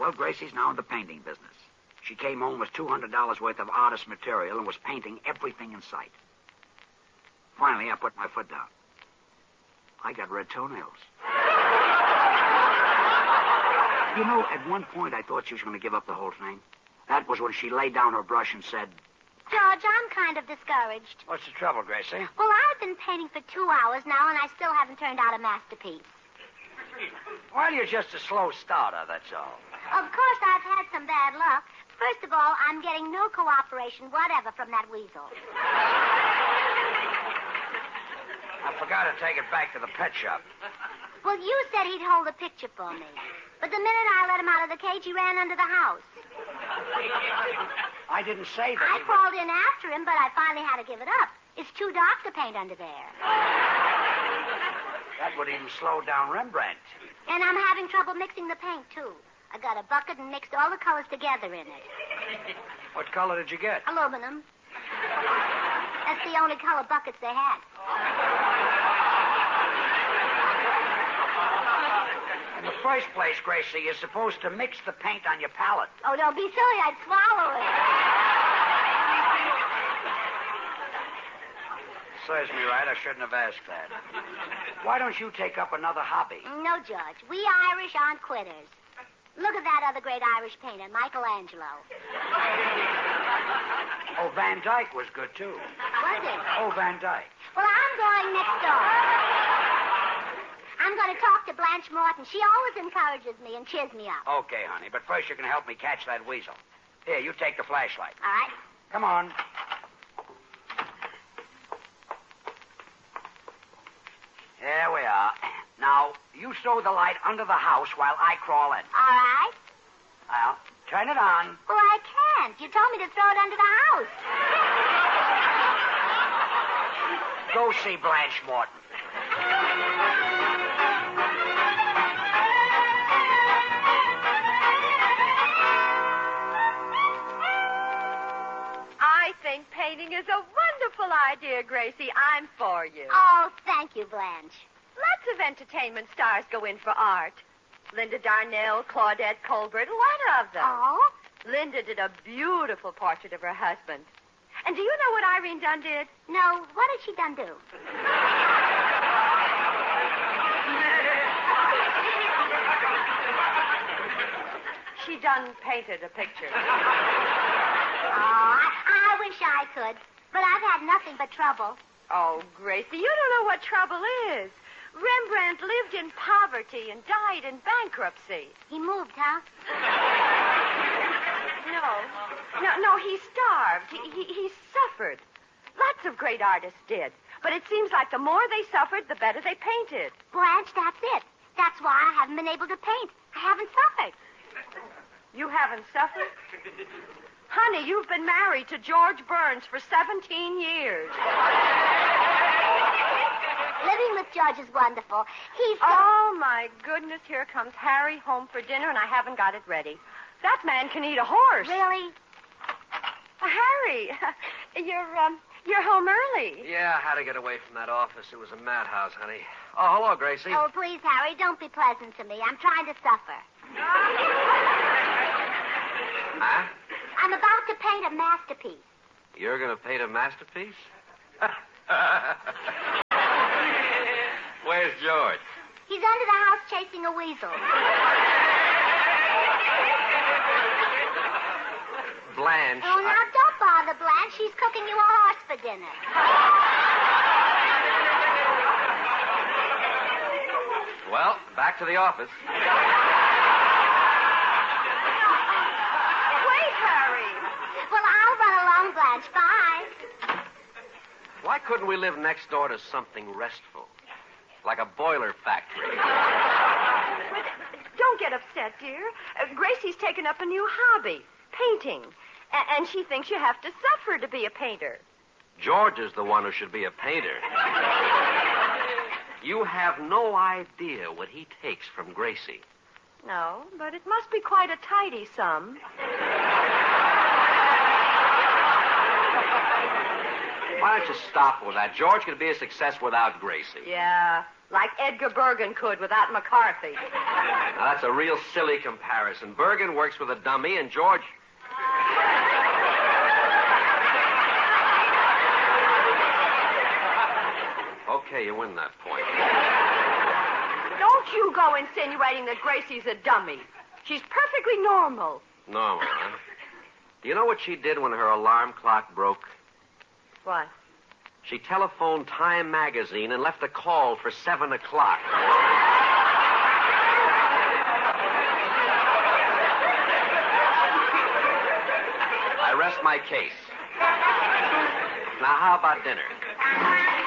Well, Gracie's now in the painting business. She came home with $200 worth of artist material and was painting everything in sight. Finally, I put my foot down. I got red toenails. You know, at one point I thought she was going to give up the whole thing. That was when she laid down her brush and said... George, I'm kind of discouraged. What's the trouble, Gracie? Well, I've been painting for 2 hours now, and I still haven't turned out a masterpiece. Well, you're just a slow starter, that's all. Of course, I've had some bad luck. First of all, I'm getting no cooperation whatever from that weasel. I forgot to take it back to the pet shop. Well, you said he'd hold the picture for me. But the minute I let him out of the cage, he ran under the house. I didn't say that. I crawled in after him, but I finally had to give it up. It's too dark to paint under there. That would even slow down Rembrandt. And I'm having trouble mixing the paint, too. I got a bucket and mixed all the colors together in it. What color did you get? Aluminum. That's the only color buckets they had. In the first place, Gracie, you're supposed to mix the paint on your palette. Oh, don't be silly. I'd swallow it. Serves me right. I shouldn't have asked that. Why don't you take up another hobby? No, George. We Irish aren't quitters. Look at that other great Irish painter, Michelangelo. Oh, Van Dyke was good, too. Was it? Oh, Van Dyke. Well, I'm going next door. I'm going to talk to Blanche Morton. She always encourages me and cheers me up. Okay, honey, but first you're going to help me catch that weasel. Here, you take the flashlight. All right. Come on. There we are. Now, you stow the light under the house while I crawl in. All right. Well, turn it on. Well, I can't. You told me to throw it under the house. Go see Blanche Morton. I think painting is a wonderful idea, Gracie. I'm for you. Oh, thank you, Blanche. Lots of entertainment stars go in for art. Linda Darnell, Claudette Colbert, a lot of them. Oh? Linda did a beautiful portrait of her husband. And do you know what Irene Dunn did? No, what did she done do? She done painted a picture. Oh, I wish I could. But I've had nothing but trouble. Oh, Gracie, you don't know what trouble is. Rembrandt lived in poverty and died in bankruptcy. He moved, huh? No, he starved. He suffered. Lots of great artists did. But it seems like the more they suffered, the better they painted. Blanche, that's it. That's why I haven't been able to paint. I haven't suffered. You haven't suffered? Honey, you've been married to George Burns for 17 years. Living with George is wonderful. He's... Oh, my goodness, here comes Harry home for dinner, and I haven't got it ready. That man can eat a horse. Really? Harry, you're home early. Yeah, I had to get away from that office. It was a madhouse, honey. Oh, hello, Gracie. Oh, please, Harry, don't be pleasant to me. I'm trying to suffer. Huh? I'm about to paint a masterpiece. You're going to paint a masterpiece? Where's George? He's under the house chasing a weasel. Blanche. Oh, now, don't bother, Blanche. She's cooking you a horse for dinner. Well, back to the office. Wait, Harry. Well, I'll run along, Blanche. Bye. Why couldn't we live next door to something restful? Like a boiler factory. Don't get upset, dear. Gracie's taken up a new hobby, painting. And she thinks you have to suffer to be a painter. George is the one who should be a painter. You have no idea what he takes from Gracie. No, but it must be quite a tidy sum. Why don't you stop with that? George could be a success without Gracie. Yeah, like Edgar Bergen could without McCarthy. Now, that's a real silly comparison. Bergen works with a dummy, and George... Okay, you win that point. Don't you go insinuating that Gracie's a dummy. She's perfectly normal. Normal, huh? Do you know what she did when her alarm clock broke? What? She telephoned Time magazine and left a call for 7 o'clock. I rest my case. Now, how about dinner?